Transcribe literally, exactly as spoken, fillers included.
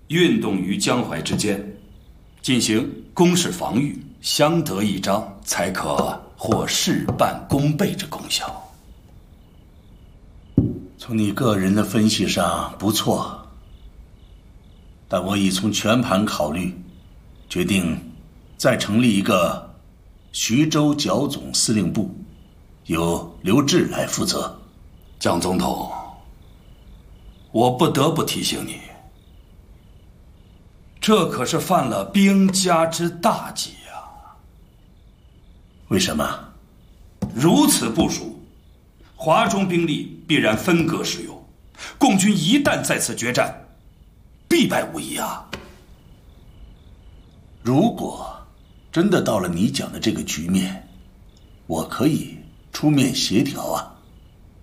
运动于江淮之间，进行攻势防御，相得益彰，才可获事半功倍之功效。 从你个人的分析上不错，但我已从全盘考虑，决定再成立一个徐州剿总司令部，由刘志来负责。 蒋总统，我不得不提醒你，这可是犯了兵家之大忌啊！ 为什么？ 如此部署，华中兵力必然分割使用，共军一旦在此决战，必败无疑啊！ 如果真的到了你讲的这个局面，我可以出面协调啊。